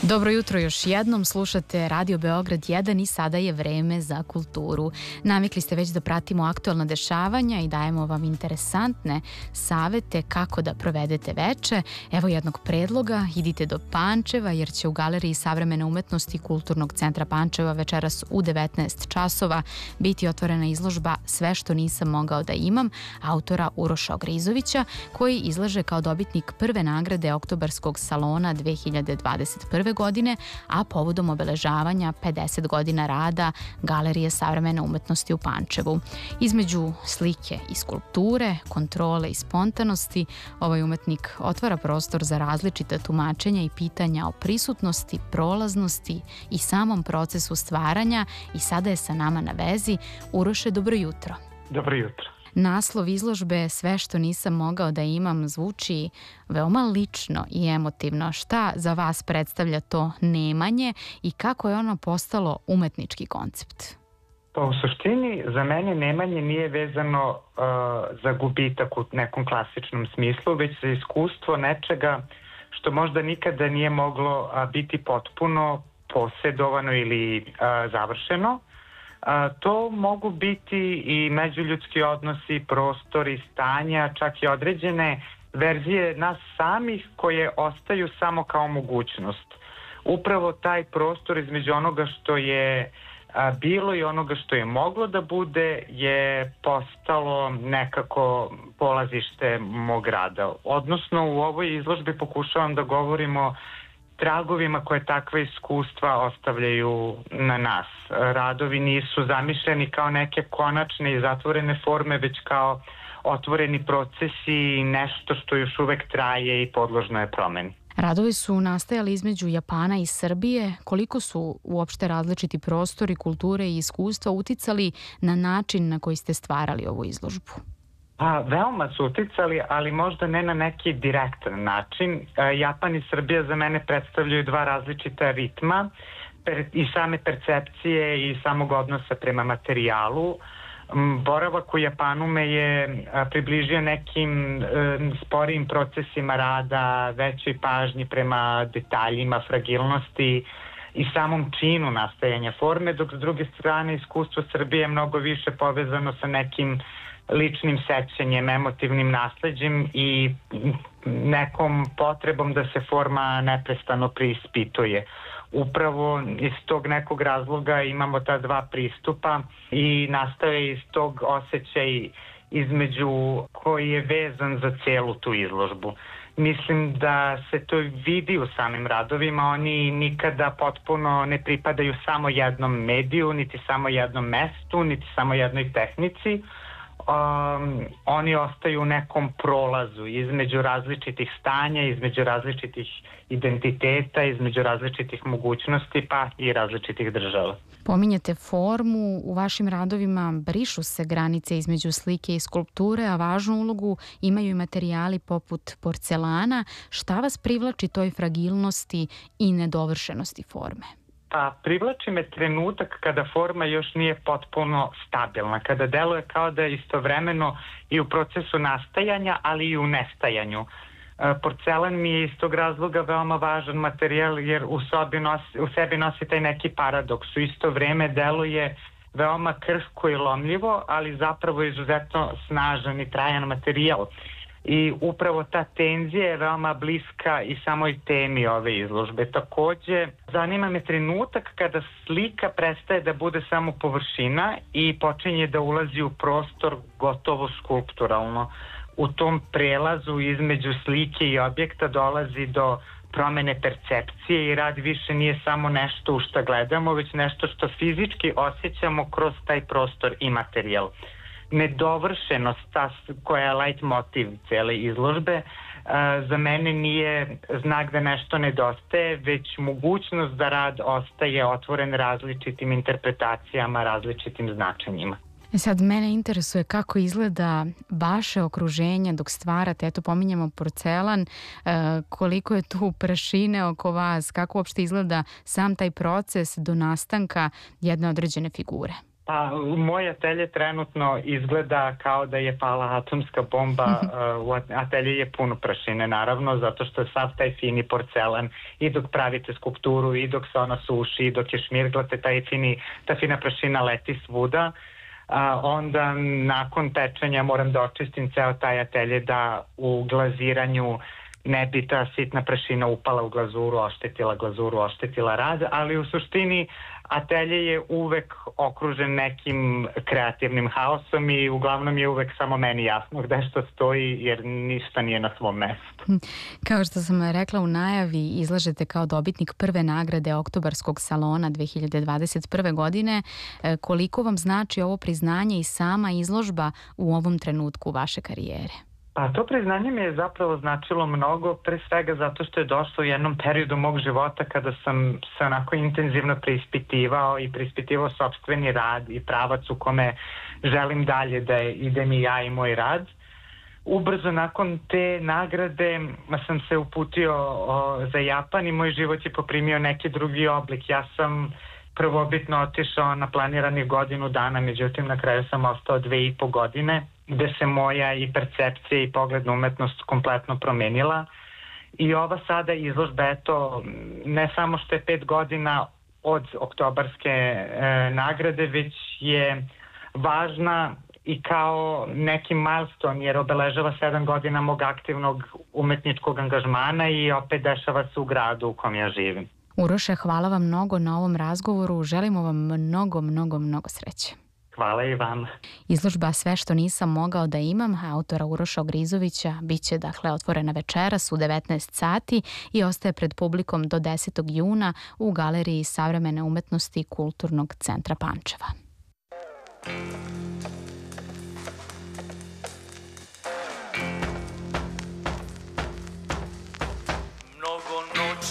Dobro jutro još jednom, slušate Radio Beograd 1 i sada je vreme za kulturu. Navikli ste već da pratimo aktualna dešavanja i dajemo vam interesantne savete kako da provedete veče. Evo jednog predloga, idite do Pančeva jer će u Galeriji savremene umetnosti Kulturnog centra Pančeva večeras u 19 časova biti otvorena izložba Sve što nisam mogao da imam, autora Uroša Ogrizovića, koji izlaže kao dobitnik prve nagrade Oktobarskog salona 2021. godine, a povodom obeležavanja 50 godina rada Galerije savremene umetnosti u Pančevu. Između slike i skulpture, kontrole i spontanosti, ovaj umetnik otvara prostor za različita tumačenja i pitanja o prisutnosti, prolaznosti i samom procesu stvaranja i sada je sa nama na vezi. Uroše, dobro jutro. Dobro jutro. Naslov izložbe Sve što nisam mogao da imam zvuči veoma lično i emotivno. Šta za vas predstavlja to nemanje i kako je ono postalo umetnički koncept? Pa u suštini za mene nemanje nije vezano za gubitak u nekom klasičnom smislu, već za iskustvo nečega što možda nikada nije moglo biti potpuno posjedovano ili završeno. To mogu biti i međuljudski odnosi, prostori, stanja, čak i određene verzije nas samih koje ostaju samo kao mogućnost. Upravo taj prostor između onoga što je bilo i onoga što je moglo da bude je postalo nekako polazište mog rada. Odnosno u ovoj izložbi pokušavam da govorimo tragovima koje takve iskustva ostavljaju na nas. Radovi nisu zamišljeni kao neke konačne i zatvorene forme, već kao otvoreni procesi i nešto što još uvek traje i podložno je promeni. Radovi su nastajali između Japana i Srbije. Koliko su uopšte različiti prostori, kulture i iskustva uticali na način na koji ste stvarali ovu izložbu? Veoma su uticali, ali možda ne na neki direktan način. Japan i Srbija za mene predstavljaju dva različita ritma i same percepcije i samog odnosa prema materijalu. Boravak u Japanu me je približio nekim sporijim procesima rada, većoj pažnji prema detaljima, fragilnosti i samom činu nastajanja forme, dok s druge strane iskustvo Srbije je mnogo više povezano sa nekim ličnim sećanjem, emotivnim nasleđem i nekom potrebom da se forma neprestano preispituje. Upravo iz tog nekog razloga imamo ta dva pristupa i nastaje iz tog osjećaj između koji je vezan za celu tu izložbu. Mislim da se to vidi u samim radovima, oni nikada potpuno ne pripadaju samo jednom mediju, niti samo jednom mestu, niti samo jednoj tehnici. Oni ostaju u nekom prolazu između različitih stanja, između različitih identiteta, između različitih mogućnosti pa i različitih država. Pominjete formu, u vašim radovima brišu se granice između slike i skulpture, a važnu ulogu imaju i materijali poput porcelana. Šta vas privlači toj fragilnosti i nedovršenosti forme? Pa privlači me trenutak kada forma još nije potpuno stabilna, kada deluje kao da je istovremeno i u procesu nastajanja, ali i u nestajanju. Porcelan mi je iz tog razloga veoma važan materijal jer u sebi nosi taj neki paradoks. U isto vreme deluje veoma krhko i lomljivo, ali zapravo izuzetno snažan i trajan materijal. I upravo ta tenzija je veoma bliska i samoj temi ove izložbe. Takođe, zanima me trenutak kada slika prestaje da bude samo površina i počinje da ulazi u prostor gotovo skulpturalno. U tom prelazu između slike i objekta dolazi do promene percepcije i rad više nije samo nešto u šta gledamo, već nešto što fizički osjećamo kroz taj prostor i materijal. Nedovršenost, ta koja je light motiv cele izložbe, za mene nije znak da nešto nedostaje, već mogućnost da rad ostaje otvoren različitim interpretacijama, različitim značenjima. Sad mene interesuje kako izgleda vaše okruženje dok stvarate, eto pominjamo porcelan, koliko je tu prašine oko vas, kako uopšte izgleda sam taj proces do nastanka jedne određene figure? Pa, moj atelje trenutno izgleda kao da je pala atomska bomba, atelje je puno prašine, naravno, zato što je sav taj fini porcelan i dok pravite skulpturu i dok se ona suši i dok je šmirglate, ta fina prašina leti svuda. Onda nakon pečenja moram da očistim ceo taj atelje da u glaziranju ne bi ta sitna prašina upala u glazuru, oštetila rad, ali u suštini atelje je uvek okružen nekim kreativnim haosom i uglavnom je uvek samo meni jasno gde što stoji jer ništa nije na svom mestu. Kao što sam rekla u najavi, izlažete kao dobitnik prve nagrade Oktobarskog salona 2021. godine. Koliko vam znači ovo priznanje i sama izložba u ovom trenutku vaše karijere? Pa to priznanje mi je zapravo značilo mnogo, pre svega zato što je došlo u jednom periodu mog života kada sam se onako intenzivno preispitivao sopstveni rad i pravac u kome želim dalje da idem i ja i moj rad. Ubrzo nakon te nagrade sam se uputio za Japan i moj život je poprimio neki drugi oblik. Ja sam prvobitno otišao na planiranih godinu dana, međutim na kraju sam ostao 2,5 godine, gde se moja i percepcija i pogled na umetnost kompletno promenila. I ova sada izložba, eto, ne samo što je 5 godina od oktobarske nagrade, već je važna i kao neki milestone, jer obeležava 7 godina mog aktivnog umetničkog angažmana i opet dešava se u gradu u kom ja živim. Uroše, hvala vam mnogo na ovom razgovoru. Želimo vam mnogo sreće. Hvala i vama. Izložba Sve što nisam mogao da imam autora Uroša Ogrizovića biće otvorena večeras u 19 sati i ostaje pred publikom do 10. juna u Galeriji savremene umetnosti Kulturnog centra Pančeva.